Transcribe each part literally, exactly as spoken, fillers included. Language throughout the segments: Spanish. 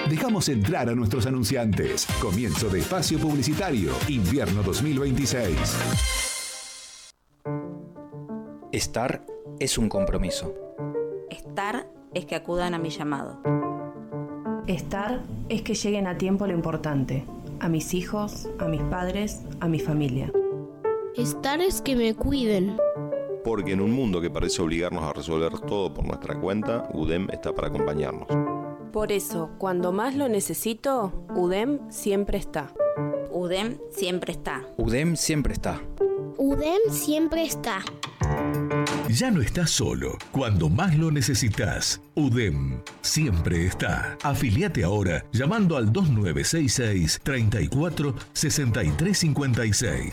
Dejamos entrar a nuestros anunciantes. Comienzo de espacio publicitario, invierno dos mil veintiséis. Estar es un compromiso. Estar es que acudan a mi llamado. Estar es que lleguen a tiempo lo importante, a mis hijos, a mis padres, a mi familia. Estar es que me cuiden. Porque en un mundo que parece obligarnos a resolver todo por nuestra cuenta, U D E M está para acompañarnos. Por eso, cuando más lo necesito, U D E M siempre está. U D E M siempre está. U D E M siempre está. U D E M siempre está. Ya no estás solo. Cuando más lo necesitas, U D E M siempre está. Afiliate ahora llamando al dos nueve seis seis, treinta y cuatro, sesenta y tres cincuenta y seis.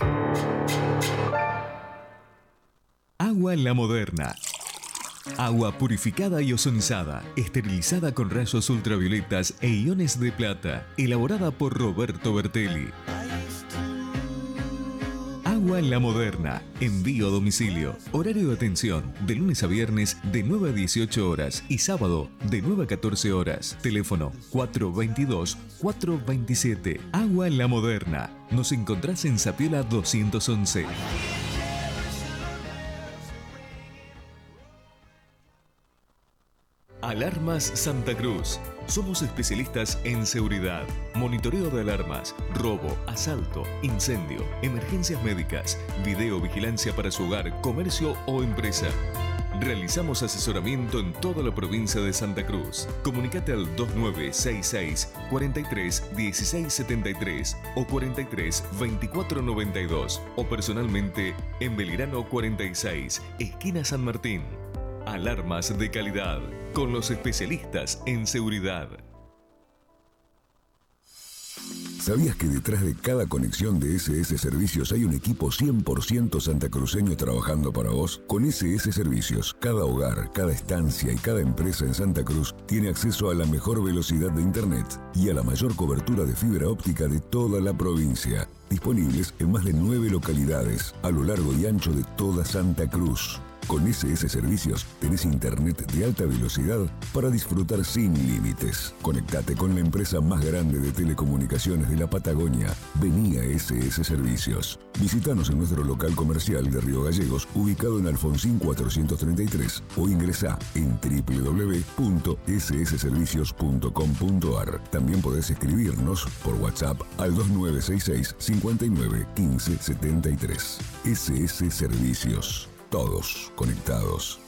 Agua La Moderna. Agua purificada y ozonizada, esterilizada con rayos ultravioletas e iones de plata, elaborada por Roberto Bertelli. Agua La Moderna, envío a domicilio, horario de atención, de lunes a viernes de nueve a dieciocho horas y sábado de nueve a catorce horas. Teléfono cuatro veintidós, cuatro veintisiete. Agua La Moderna. Nos encontrás en Zapiola doscientos once. Alarmas Santa Cruz. Somos especialistas en seguridad, monitoreo de alarmas, robo, asalto, incendio, emergencias médicas, videovigilancia para su hogar, comercio o empresa. Realizamos asesoramiento en toda la provincia de Santa Cruz. Comunicate al dos nueve seis seis, cuarenta y tres, dieciséis setenta y tres o cuarenta y tres, veinticuatro noventa y dos o personalmente en Belgrano cuarenta y seis, esquina San Martín. Alarmas de calidad, con los especialistas en seguridad. ¿Sabías que detrás de cada conexión de S S Servicios hay un equipo cien por ciento santacruceño trabajando para vos? Con S S Servicios, cada hogar, cada estancia y cada empresa en Santa Cruz tiene acceso a la mejor velocidad de Internet y a la mayor cobertura de fibra óptica de toda la provincia. Disponibles en más de nueve localidades a lo largo y ancho de toda Santa Cruz. Con S S Servicios tenés internet de alta velocidad para disfrutar sin límites. Conectate con la empresa más grande de telecomunicaciones de la Patagonia. Vení a S S Servicios. Visítanos en nuestro local comercial de Río Gallegos, ubicado en Alfonsín cuatrocientos treinta y tres, o ingresá en doble u doble u doble u punto s s servicios punto com punto a r. También podés escribirnos por WhatsApp al dos nueve seis seis, cincuenta y nueve, quince setenta y tres. S S Servicios. Todos conectados.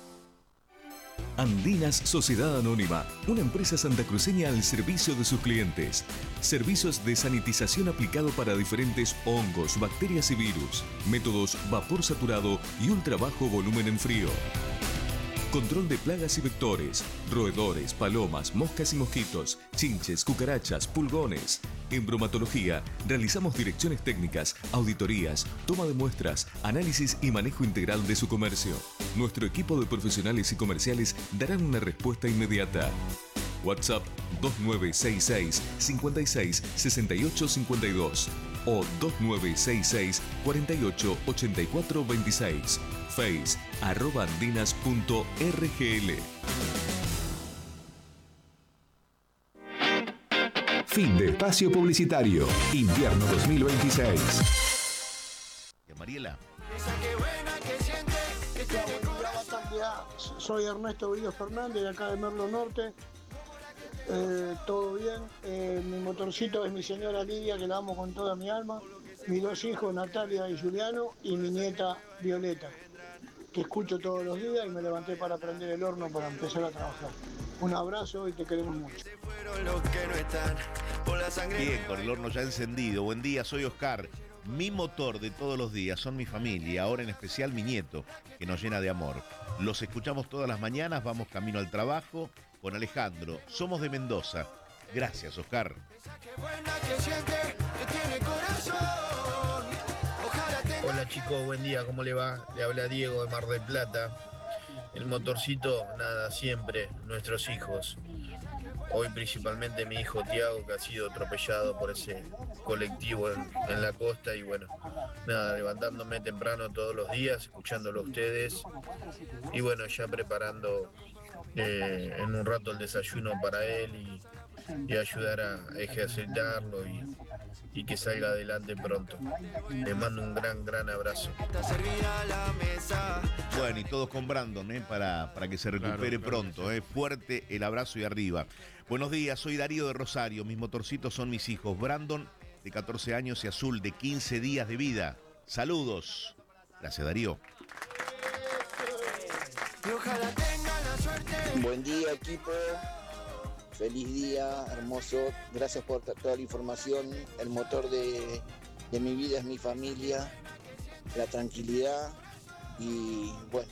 Andinas Sociedad Anónima, una empresa santacruceña al servicio de sus clientes. Servicios de sanitización aplicado para diferentes hongos, bacterias y virus. Métodos vapor saturado y ultra bajo volumen en frío. Control de plagas y vectores, roedores, palomas, moscas y mosquitos, chinches, cucarachas, pulgones. En bromatología, realizamos direcciones técnicas, auditorías, toma de muestras, análisis y manejo integral de su comercio. Nuestro equipo de profesionales y comerciales darán una respuesta inmediata. WhatsApp dos nueve seis seis, cincuenta y seis, sesenta y ocho cincuenta y dos o dos nueve seis seis, cuarenta y ocho, ochenta y cuatro veintiséis. Face arroba andinas punto r g l. Fin de espacio publicitario, invierno dos mil veintiséis. Mariela. Soy Ernesto Brío Fernández, de acá de Merlo Norte. Eh, todo bien. Eh, mi motorcito es mi señora Lidia, que la amo con toda mi alma. Mis dos hijos, Natalia y Juliano, y mi nieta Violeta, que escucho todos los días y me levanté para prender el horno para empezar a trabajar. Un abrazo y te queremos mucho. Bien, con el horno ya encendido. Buen día, soy Oscar. Mi motor de todos los días son mi familia, ahora en especial mi nieto, que nos llena de amor. Los escuchamos todas las mañanas, vamos camino al trabajo con Alejandro. Somos de Mendoza. Gracias, Oscar. Hola chicos, buen día, ¿cómo le va? Le habla Diego de Mar del Plata. El motorcito, nada, siempre, nuestros hijos. Hoy principalmente mi hijo Tiago, que ha sido atropellado por ese colectivo en, en la costa. Y bueno, nada, levantándome temprano todos los días, escuchándolo a ustedes. Y bueno, ya preparando eh, en un rato el desayuno para él y, y ayudar a ejercitarlo y, y que salga adelante pronto. Les mando un gran, gran abrazo. Bueno, y todos con Brandon, ¿eh? para, para que se recupere Claro, claro, pronto. ¿eh? Fuerte el abrazo y arriba. Buenos días, soy Darío de Rosario. Mis motorcitos son mis hijos. Brandon, de catorce años, y Azul, de quince días de vida. Saludos. Gracias, Darío. Buen día, equipo. Feliz día, hermoso. Gracias por toda la información. El motor de, de mi vida es mi familia, la tranquilidad y bueno,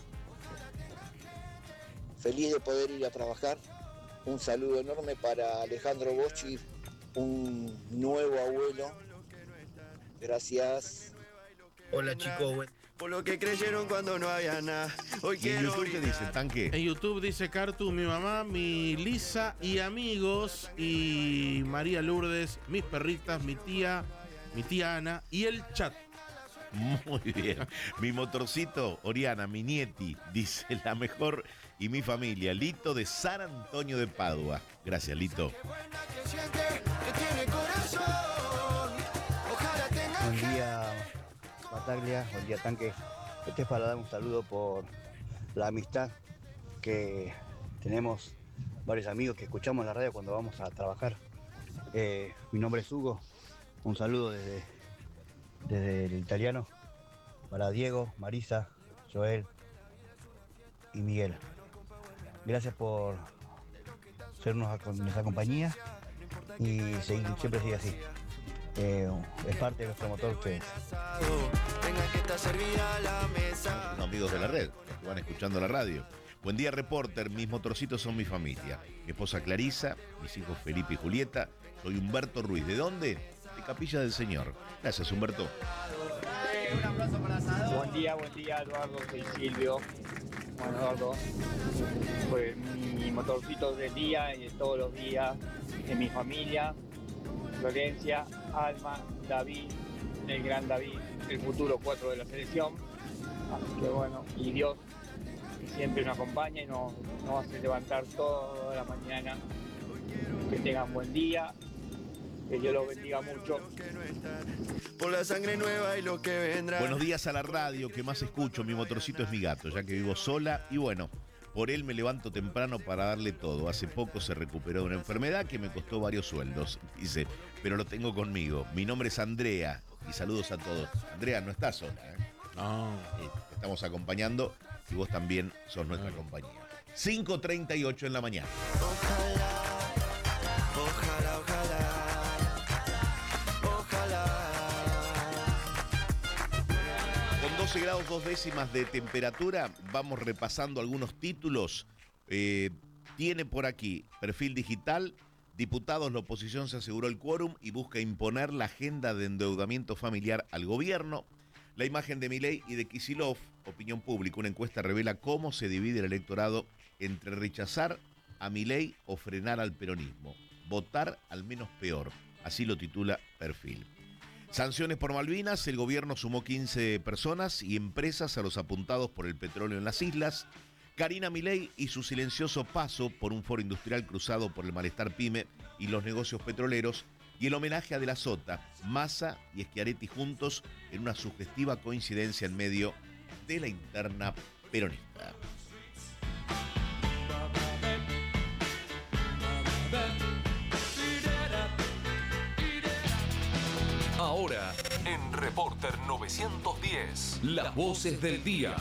feliz de poder ir a trabajar. Un saludo enorme para Alejandro Boschi, un nuevo abuelo. Gracias. Hola chicos, buen... Por lo que creyeron cuando no había nada. Hoy ¿Y en quiero YouTube qué dice, Tanque? En YouTube dice Cartu, mi mamá, mi Lisa y amigos, y María Lourdes, mis perritas, mi tía, mi tía Ana y el chat. Muy bien. Mi motorcito, Oriana, mi nieti, dice la mejor, y mi familia, Lito de San Antonio de Padua. Gracias, Lito. Buen día, Bataglia, buen día, Tanque. Este es para dar un saludo por la amistad que tenemos varios amigos que escuchamos la radio cuando vamos a trabajar. Eh, mi nombre es Hugo, un saludo desde, desde el italiano para Diego, Marisa, Joel y Miguel. Gracias por sernos nuestra compañía y seguir, siempre sigue así. Eh, es parte de nuestro motor ustedes. Son amigos de la red, que van escuchando la radio. Buen día, reporter. Mis motorcitos son mi familia. Mi esposa Clarisa, mis hijos Felipe y Julieta. Soy Humberto Ruiz. ¿De dónde? De Capilla del Señor. Gracias, Humberto. Un aplauso para Asado. Buen día, buen día, Eduardo. Soy Silvio. Bueno, Eduardo, pues mi motorcito del día y de todos los días, de mi familia, Florencia, Alma, David, el gran David, el futuro cuatro de la selección. Así que bueno, y Dios que siempre nos acompaña y nos, nos hace levantar toda la mañana. Que tengan buen día, que Dios los bendiga mucho. Por la sangre nueva y lo que vendrá. Buenos días a la radio, que más escucho. Mi motorcito es mi gato, ya que vivo sola y bueno, por él me levanto temprano para darle todo. Hace poco se recuperó de una enfermedad que me costó varios sueldos, dice, pero lo tengo conmigo. Mi nombre es Andrea y saludos a todos. Andrea, no estás sola, ¿eh? No. Te estamos acompañando y vos también sos nuestra compañía. cinco treinta y ocho en la mañana. Ojalá, ojalá, ojalá. Con doce grados dos décimas de temperatura, vamos repasando algunos títulos. Eh, tiene por aquí perfil digital. Diputados, la oposición se aseguró el quórum y busca imponer la agenda de endeudamiento familiar al gobierno. La imagen de Milei y de Kicillof, opinión pública, una encuesta revela cómo se divide el electorado entre rechazar a Milei o frenar al peronismo. Votar al menos peor, así lo titula Perfil. Sanciones por Malvinas, el gobierno sumó quince personas y empresas a los apuntados por el petróleo en las islas. Karina Milei y su silencioso paso por un foro industrial cruzado por el malestar pyme y los negocios petroleros, y el homenaje a De la Sota, Massa y Schiaretti juntos en una sugestiva coincidencia en medio de la interna peronista. Ahora, en Reporter novecientos diez, las voces del día.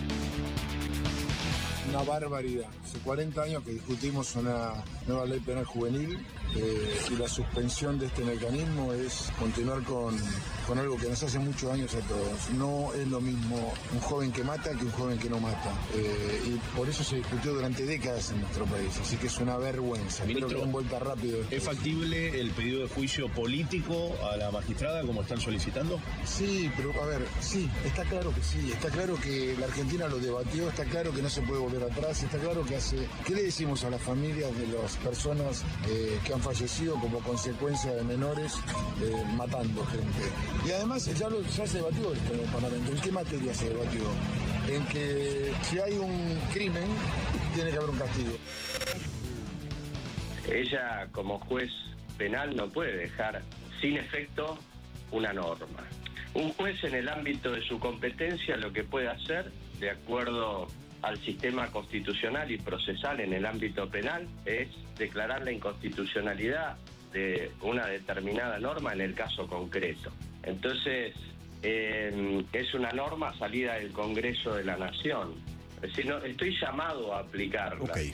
Una barbaridad. Hace cuarenta años que discutimos una nueva ley penal juvenil eh, y la suspensión de este mecanismo es continuar con, con algo que nos hace muchos años a todos. No es lo mismo un joven que mata que un joven que no mata. Eh, y por eso se discutió durante décadas en nuestro país. Así que es una vergüenza. Ministro, Espero que den vuelta rápido. ¿Es factible el pedido de juicio político a la magistrada como están solicitando? Sí, pero a ver, sí, está claro que sí. Está claro que la Argentina lo debatió, está claro que no se puede volver atrás, está claro que hace... ¿Qué le decimos a las familias de las personas eh, que han fallecido como consecuencia de menores eh, matando gente? Y además ya, lo, ya se debatió esto en el Parlamento. ¿En qué materia se debatió? En que si hay un crimen, tiene que haber un castigo. Ella, como juez penal, no puede dejar sin efecto una norma. Un juez, en el ámbito de su competencia, lo que puede hacer, de acuerdo al sistema constitucional y procesal en el ámbito penal, es declarar la inconstitucionalidad de una determinada norma en el caso concreto. Entonces, eh, es una norma salida del Congreso de la Nación. Es decir, no, estoy llamado a aplicarla. Okay.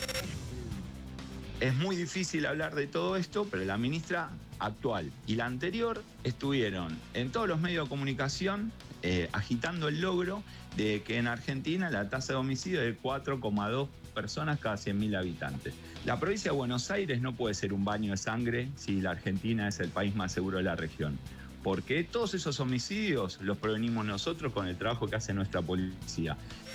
Es muy difícil hablar de todo esto, pero la ministra actual y la anterior estuvieron en todos los medios de comunicación eh, agitando el logro de que en Argentina la tasa de homicidio es de cuatro coma dos personas cada cien mil habitantes. La provincia de Buenos Aires no puede ser un baño de sangre si la Argentina es el país más seguro de la región. Porque todos esos homicidios los prevenimos nosotros con el trabajo que hace nuestra policía.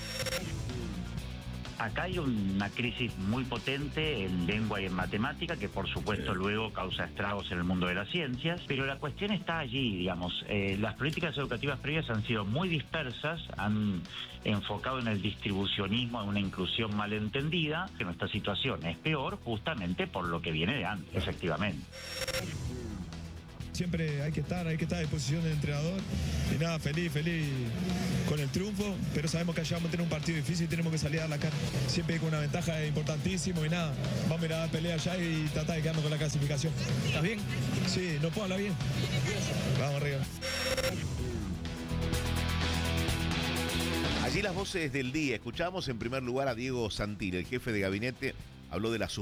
Acá hay una crisis muy potente en lengua y en matemática que por supuesto luego causa estragos en el mundo de las ciencias, pero la cuestión está allí, digamos. Eh, las políticas educativas previas han sido muy dispersas, han enfocado en el distribucionismo, en una inclusión malentendida, que nuestra situación es peor justamente por lo que viene de antes, efectivamente. Siempre hay que estar, hay que estar a disposición del entrenador. Y nada, feliz, feliz con el triunfo, pero sabemos que allá vamos a tener un partido difícil y tenemos que salir a dar la cara. Siempre con una ventaja importantísimo y nada, vamos a ir a dar pelea allá y tratar de quedarnos con la clasificación. ¿Estás bien? Sí, no puedo hablar bien. Vamos arriba. Allí las voces del día. Escuchamos en primer lugar a Diego Santilli, el jefe de gabinete, habló de la